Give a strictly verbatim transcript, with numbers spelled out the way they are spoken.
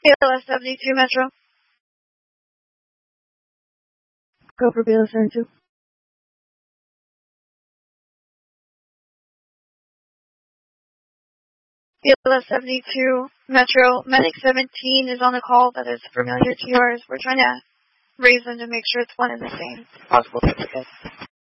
B L S seventy-two Metro. Go for B L S seventy-two. B L S seventy-two Metro. Medic seventeen is on the call that is familiar to yours. We're trying to raise them to make sure it's one and the same. Possible.